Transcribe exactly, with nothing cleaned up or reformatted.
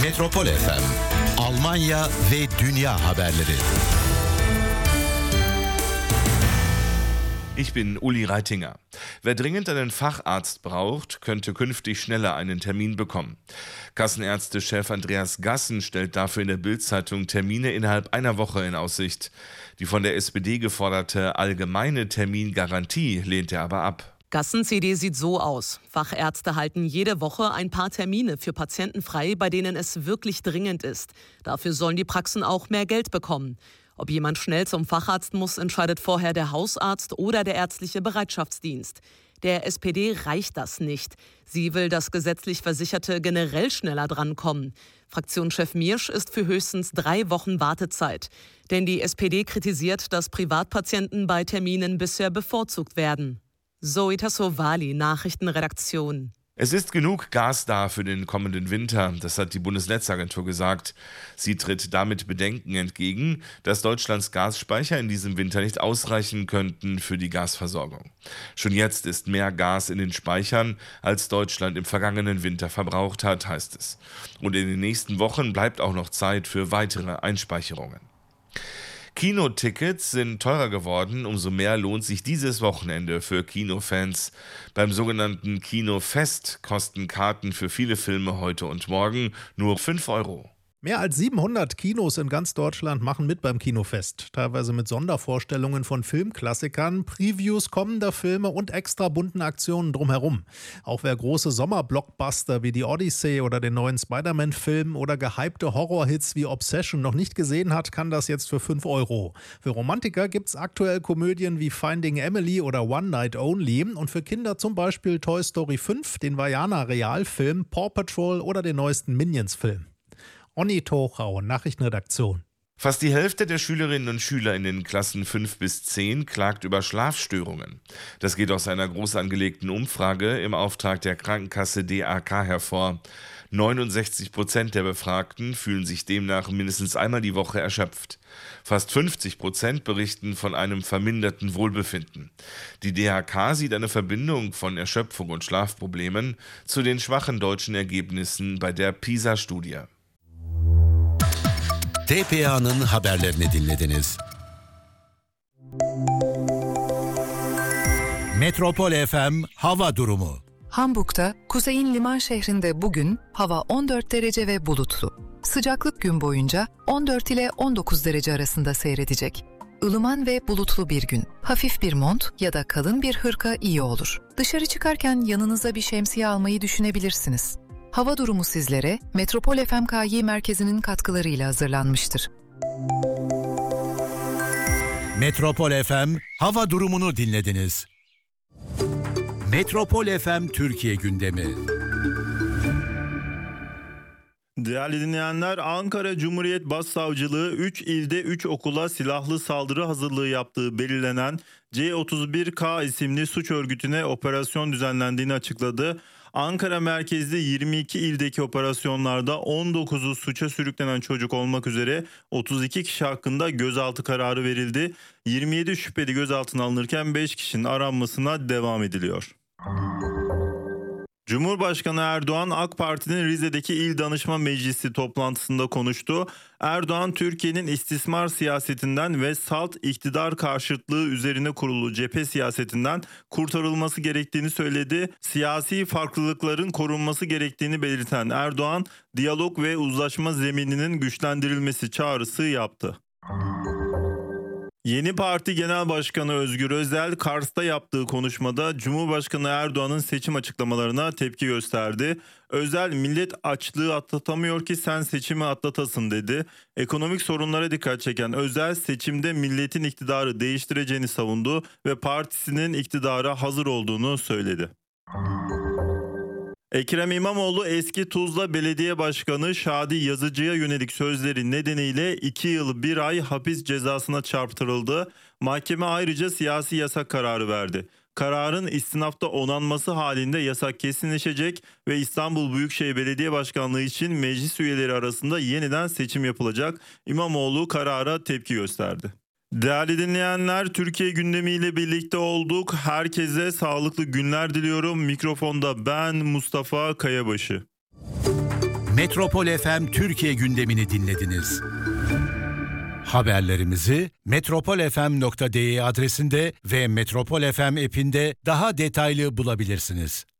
Metropol F M, Almanya ve Dünya haberleri. Ich bin Uli Reitinger. Wer dringend einen Facharzt braucht, könnte künftig schneller einen Termin bekommen. Kassenärztechef Andreas Gassen stellt dafür in der Bild-Zeitung Termine innerhalb einer Woche in Aussicht. Die von der S P D geforderte allgemeine Termingarantie lehnt er aber ab. Gassens Idee sieht so aus. Fachärzte halten jede Woche ein paar Termine für Patienten frei, bei denen es wirklich dringend ist. Dafür sollen die Praxen auch mehr Geld bekommen. Ob jemand schnell zum Facharzt muss, entscheidet vorher der Hausarzt oder der ärztliche Bereitschaftsdienst. Der S P D reicht das nicht. Sie will, dass gesetzlich Versicherte generell schneller drankommen. Fraktionschef Miersch ist für höchstens drei Wochen Wartezeit. Denn die S P D kritisiert, dass Privatpatienten bei Terminen bisher bevorzugt werden. Zoe Tassovali, Nachrichtenredaktion. Es ist genug Gas da für den kommenden Winter, das hat die Bundesnetzagentur gesagt. Sie tritt damit Bedenken entgegen, dass Deutschlands Gasspeicher in diesem Winter nicht ausreichen könnten für die Gasversorgung. Schon jetzt ist mehr Gas in den Speichern, als Deutschland im vergangenen Winter verbraucht hat, heißt es. Und in den nächsten Wochen bleibt auch noch Zeit für weitere Einspeicherungen. Kinotickets sind teurer geworden, umso mehr lohnt sich dieses Wochenende für Kinofans. Beim sogenannten Kinofest kosten Karten für viele Filme heute und morgen nur fünf Euro. Mehr als siebenhundert Kinos in ganz Deutschland machen mit beim Kinofest. Teilweise mit Sondervorstellungen von Filmklassikern, Previews kommender Filme und extra bunten Aktionen drumherum. Auch wer große Sommerblockbuster wie die Odyssey oder den neuen Spider-Man-Film oder gehypte Horrorhits wie Obsession noch nicht gesehen hat, kann das jetzt für fünf Euro. Für Romantiker gibt's aktuell Komödien wie Finding Emily oder One Night Only und für Kinder zum Beispiel Toy Story fünf, den Vaiana-Realfilm, Paw Patrol oder den neuesten Minions-Film. Onni Tochau, Nachrichtenredaktion. Fast die Hälfte der Schülerinnen und Schüler in den Klassen fünf bis zehn klagt über Schlafstörungen. Das geht aus einer groß angelegten Umfrage im Auftrag der Krankenkasse D A K hervor. neunundsechzig Prozent der Befragten fühlen sich demnach mindestens einmal die Woche erschöpft. Fast fünfzig Prozent berichten von einem verminderten Wohlbefinden. Die D A K sieht eine Verbindung von Erschöpfung und Schlafproblemen zu den schwachen deutschen Ergebnissen bei der PISA-Studie. T P A'nın haberlerini dinlediniz. Metropol F M hava durumu. Hamburg'da, kuzeyin liman şehrinde bugün hava on dört derece ve bulutlu. Sıcaklık gün boyunca on dört ile on dokuz derece arasında seyredecek. Ilıman ve bulutlu bir gün. Hafif bir mont ya da kalın bir hırka iyi olur. Dışarı çıkarken yanınıza bir şemsiye almayı düşünebilirsiniz. Hava durumu sizlere Metropol F M K Y merkezinin katkılarıyla hazırlanmıştır. Metropol F M hava durumunu dinlediniz. Metropol F M Türkiye gündemi. Değerli dinleyenler, Ankara Cumhuriyet Başsavcılığı üç ilde üç okula silahlı saldırı hazırlığı yaptığı belirlenen C otuz bir K isimli suç örgütüne operasyon düzenlendiğini açıkladı. Ankara merkezli yirmi iki ildeki operasyonlarda on dokuzu suça sürüklenen çocuk olmak üzere otuz iki kişi hakkında gözaltı kararı verildi. yirmi yedi şüpheli gözaltına alınırken beş kişinin aranmasına devam ediliyor. Cumhurbaşkanı Erdoğan, AK Parti'nin Rize'deki İl Danışma Meclisi toplantısında konuştu. Erdoğan, Türkiye'nin istismar siyasetinden ve salt iktidar karşıtlığı üzerine kurulu cephe siyasetinden kurtarılması gerektiğini söyledi. Siyasi farklılıkların korunması gerektiğini belirten Erdoğan, diyalog ve uzlaşma zemininin güçlendirilmesi çağrısı yaptı. Yeni Parti Genel Başkanı Özgür Özel, Kars'ta yaptığı konuşmada Cumhurbaşkanı Erdoğan'ın seçim açıklamalarına tepki gösterdi. Özel, millet açlığı atlatamıyor ki sen seçimi atlatasın dedi. Ekonomik sorunlara dikkat çeken Özel, seçimde milletin iktidarı değiştireceğini savundu ve partisinin iktidara hazır olduğunu söyledi. Ekrem İmamoğlu, eski Tuzla Belediye Başkanı Şadi Yazıcı'ya yönelik sözleri nedeniyle iki yıl bir ay hapis cezasına çarptırıldı. Mahkeme ayrıca siyasi yasak kararı verdi. Kararın istinafta onanması halinde yasak kesinleşecek ve İstanbul Büyükşehir Belediye Başkanlığı için meclis üyeleri arasında yeniden seçim yapılacak. İmamoğlu karara tepki gösterdi. Değerli dinleyenler, Türkiye gündemiyle birlikte olduk. Herkese sağlıklı günler diliyorum. Mikrofonda ben Mustafa Kayabaşı. Metropol F M Türkiye gündemini dinlediniz. Haberlerimizi metropol f m nokta d e adresinde ve Metropol F M app'inde daha detaylı bulabilirsiniz.